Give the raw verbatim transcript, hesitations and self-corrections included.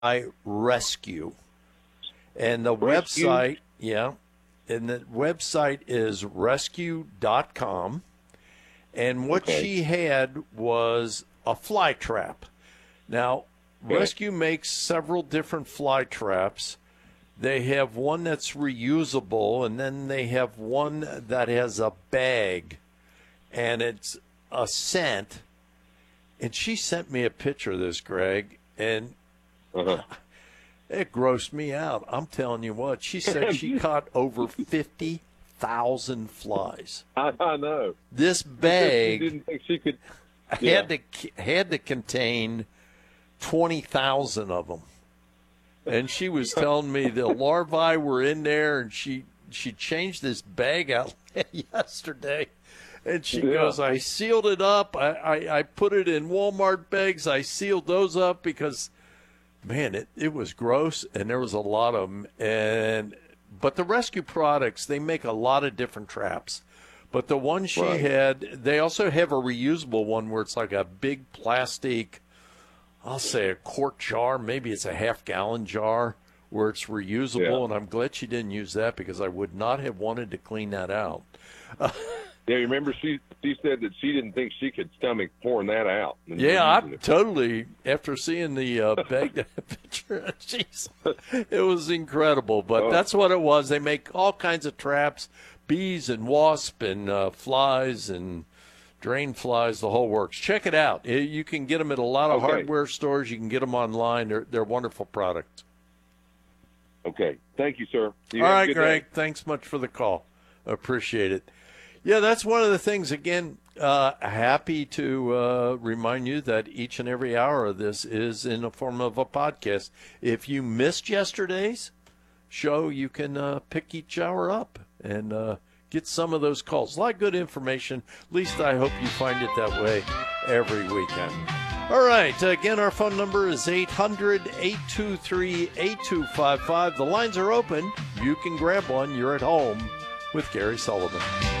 Rescue. And the Rescue? website, yeah, and the website is rescue dot com. And what Okay. she had was a fly trap. Now, Okay. Rescue makes several different fly traps. They have one that's reusable, and then they have one that has a bag, and it's a scent. And she sent me a picture of this, Greg, and Uh-huh. it grossed me out. I'm telling you what. She said she caught over fifty thousand flies. I, I know. This She bag didn't think she could. Yeah. had to had to contain twenty thousand of them. And she was telling me the larvae were in there, and she she changed this bag out yesterday. And she Yeah. goes, I sealed it up. I, I, I put it in Walmart bags. I sealed those up because, man, it, it was gross, and there was a lot of them. And but the Rescue products, they make a lot of different traps. But the one she Right. had, they also have a reusable one where it's like a big plastic, I'll say a quart jar, maybe it's a half-gallon jar where it's reusable. Yeah. And I'm glad she didn't use that because I would not have wanted to clean that out. Yeah, you remember she she said that she didn't think she could stomach pouring that out. and Yeah, using I it. totally, after seeing the uh, bag picture, jeez, it was incredible. But Oh. that's what it was. They make all kinds of traps, bees and wasp and uh, flies and drain flies, the whole works. Check it out. Eh, You can get them at a lot of Okay. hardware stores. You can get them online. They're, they're wonderful products. Okay. Thank you, sir. You All have a right, good Greg. day. Thanks much for the call. Appreciate it. Yeah, that's one of the things. Again, uh, happy to uh, remind you that each and every hour of this is in the form of a podcast. If you missed yesterday's show, you can uh, pick each hour up and uh, get some of those calls. A lot of good information. At least I hope you find it that way every weekend. All right. Again, our phone number is eight hundred, eight two three, eight two five five. The lines are open. You can grab one. You're at home with Gary Sullivan.